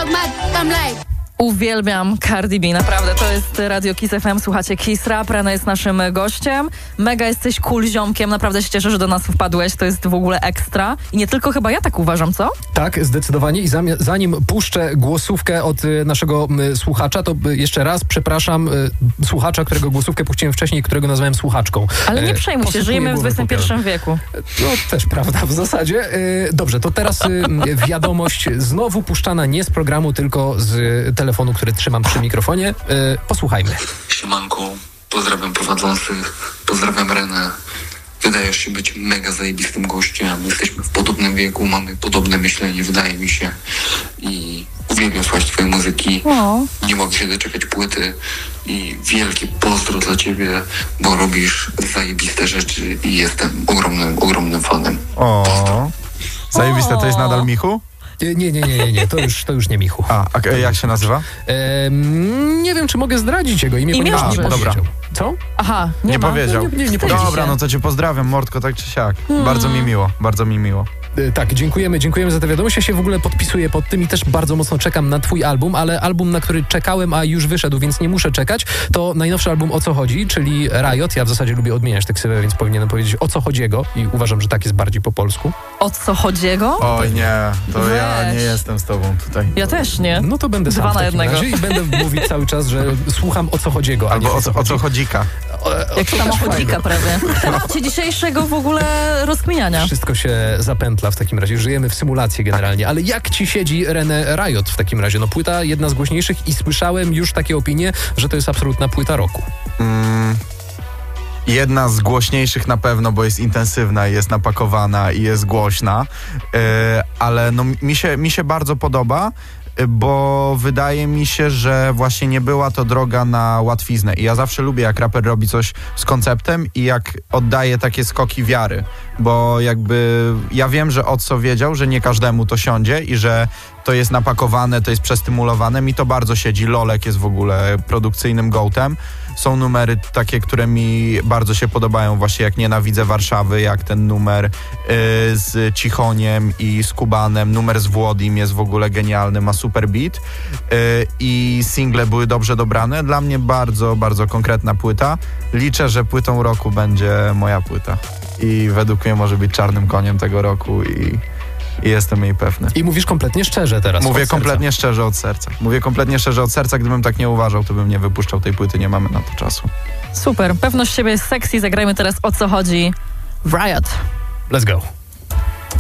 suck my thumb like. Uwielbiam Cardi B, naprawdę, to jest Radio Kiss FM, słuchacie Kiss Rap, Rena jest naszym gościem, mega jesteś cool ziomkiem, naprawdę się cieszę, że do nas wpadłeś, to jest w ogóle ekstra i nie tylko chyba ja tak uważam, co? Tak, zdecydowanie i zanim puszczę głosówkę od naszego słuchacza, to jeszcze raz przepraszam słuchacza, którego głosówkę puściłem wcześniej, którego nazwałem słuchaczką. Ale nie przejmuj się, żyjemy w XXI wieku. No też prawda w zasadzie. Dobrze, to teraz wiadomość znowu puszczana nie z programu, tylko z telefonu, który trzymam przy mikrofonie. Posłuchajmy. Siemanko, pozdrawiam prowadzących, pozdrawiam Renę. Wydajesz się być mega zajebistym gościem. Jesteśmy w podobnym wieku, mamy podobne myślenie, wydaje mi się. I uwielbiam słuchać twojej muzyki. Nie mogę się doczekać płyty. I wielkie pozdro dla ciebie, bo robisz zajebiste rzeczy i jestem ogromnym fanem. O, zajebiste, to jest nadal Michu? Nie, to już nie Michu. A jak się nazywa? Nie wiem, czy mogę zdradzić jego imię, Imię ponieważ nie możesz. powiedział. Co? Aha, Nie ma. powiedział. Nie Dobra, no to cię pozdrawiam, Mordko, tak czy siak. Bardzo mi miło. Tak, dziękujemy za tę wiadomość. Ja się w ogóle podpisuję pod tym i też bardzo mocno czekam na twój album, ale album, na który czekałem, a już wyszedł, więc nie muszę czekać, to najnowszy album O co chodzi, czyli Riot. Ja w zasadzie lubię odmieniać te ksywę, więc powinienem powiedzieć O co chodziego i uważam, że tak jest bardziej po polsku. O co chodziego? Oj nie, to ja Weź. nie jestem z tobą tutaj. Ja też nie. No to będę sam Dwa w na takim jednego. razie i będę mówić cały czas, że słucham O co chodziego, a nie Albo o co chodzika. Jak samochodzika prawie. W temacie dzisiejszego w ogóle rozkminiania. Wszystko się zapętla w takim razie. Żyjemy w symulacji generalnie. Ale jak ci siedzi René Riot w takim razie? No płyta jedna z głośniejszych i słyszałem już takie opinie, że to jest absolutna płyta roku. Jedna z głośniejszych na pewno, bo jest intensywna, jest napakowana i jest głośna, ale no, mi się bardzo podoba, bo wydaje mi się, że właśnie nie była to droga na łatwiznę i ja zawsze lubię, jak raper robi coś z konceptem i jak oddaje takie skoki wiary, bo jakby ja wiem, że Otso wiedział, że nie każdemu to siądzie i że to jest napakowane, to jest przestymulowane, mi to bardzo siedzi. Lolek jest w ogóle produkcyjnym gołtem. Są numery takie, które mi bardzo się podobają, właśnie jak Nienawidzę Warszawy, jak ten numer z Cichoniem i z Kubanem, numer z Włodim jest w ogóle genialny, ma super beat i single były dobrze dobrane. Dla mnie bardzo, bardzo konkretna płyta. Liczę, że płytą roku będzie moja płyta i według mnie może być czarnym koniem tego roku i jestem jej pewny. I mówisz kompletnie szczerze teraz. Mówię kompletnie szczerze od serca. Gdybym tak nie uważał, to bym nie wypuszczał tej płyty, nie mamy na to czasu. Super, pewność siebie jest sexy, zagrajmy teraz O co chodzi w Riot. Let's go.